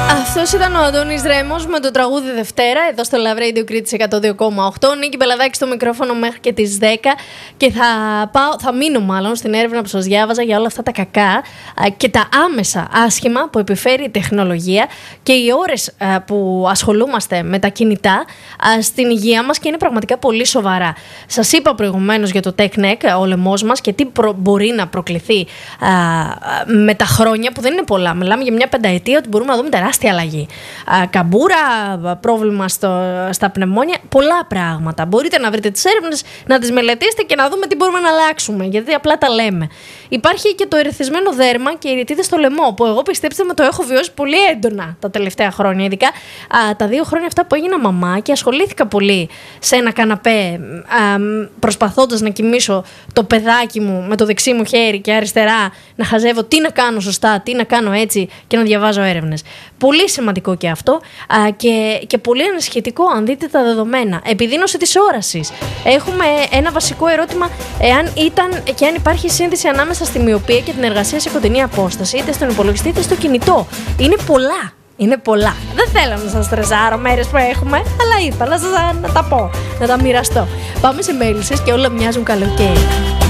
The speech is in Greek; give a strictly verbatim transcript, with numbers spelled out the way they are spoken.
Αυτός ήταν ο Αντώνης Ρέμος με το τραγούδι Δευτέρα, εδώ στο Love Radio Κρήτης εκατό δύο κόμμα οκτώ. Νίκη Μπελαδάκη στο μικρόφωνο μέχρι και τις δέκα. Και θα, πάω, θα μείνω μάλλον στην έρευνα που σας διάβαζα για όλα αυτά τα κακά και τα άμεσα άσχημα που επιφέρει η τεχνολογία και οι ώρες που ασχολούμαστε με τα κινητά στην υγεία μας, και είναι πραγματικά πολύ σοβαρά. Σας είπα προηγουμένως για το TechNeck, ο λαιμός μας, και τι προ, μπορεί να προκληθεί α, με τα χρόνια, που δεν είναι πολλά. Μιλάμε για μια πενταετία ότι μπορούμε να δούμε τεράστια αλλαγή. Α, καμπούρα, πρόβλημα στο, στα πνευμόνια, πολλά πράγματα. Μπορείτε να βρείτε τις έρευνες, να τις μελετήσετε και να δούμε τι μπορούμε να αλλάξουμε, γιατί απλά τα λέμε. Υπάρχει και το ερεθισμένο δέρμα και οι ρητίδες στο λαιμό, που εγώ, πιστέψτε με, το έχω βιώσει πολύ έντονα τα τελευταία χρόνια. Ειδικά α, τα δύο χρόνια αυτά που έγινα μαμά και ασχολήθηκα πολύ σε ένα καναπέ, προσπαθώντας να κοιμήσω το παιδάκι μου με το δεξί μου χέρι και αριστερά να χαζεύω τι να κάνω σωστά, τι να κάνω έτσι και να διαβάζω έρευνες. Πολύ σημαντικό και αυτό α, και, και πολύ ανησυχητικό αν δείτε τα δεδομένα. Επιδείνωση της όρασης. Έχουμε ένα βασικό ερώτημα, εάν ήταν και αν υπάρχει σύνδεση ανάμεσα στη μοιοπία και την εργασία σε κοντινή απόσταση, είτε στον υπολογιστή είτε στο κινητό. Είναι πολλά. Είναι πολλά. Δεν θέλω να σας στρεσάρω μέρες που έχουμε, αλλά ήθελα να σας να τα πω, να τα μοιραστώ. Πάμε σε μέλισσες και όλα μοιάζουν καλοκαίρι.